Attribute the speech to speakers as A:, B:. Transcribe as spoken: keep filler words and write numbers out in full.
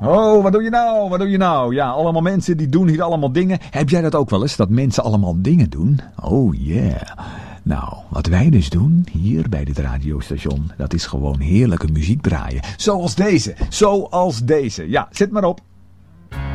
A: Oh, wat doe je nou? Wat doe je nou? Ja, allemaal mensen die doen hier allemaal dingen. Heb jij dat ook wel eens, dat mensen allemaal dingen doen? Oh yeah. Nou, wat wij dus doen hier bij dit radiostation, dat is gewoon heerlijke muziek draaien. Zoals deze. Zoals deze. Ja, zet maar op.